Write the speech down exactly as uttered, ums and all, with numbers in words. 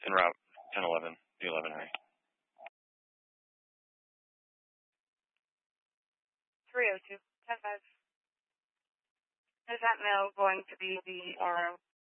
En route, ten eleven, the eleven area. three oh two, ten five. Is that mail going to be the R O?